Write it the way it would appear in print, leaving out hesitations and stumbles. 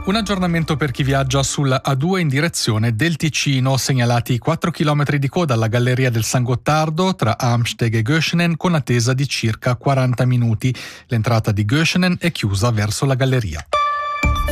Un aggiornamento per chi viaggia sulla A2 in direzione del Ticino, segnalati 4 km di coda alla Galleria del San Gottardo tra Amsteg e Göschenen con attesa di circa 40 minuti. L'entrata di Göschenen è chiusa verso la galleria.